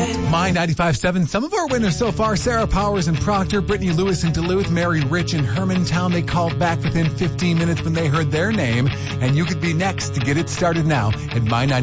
My 95.7, some of our winners so far, Sarah Powers in Proctor, Brittany Lewis in Duluth, Mary Rich in Hermantown. They called back within 15 minutes when they heard their name. And you could be next to get it started now at My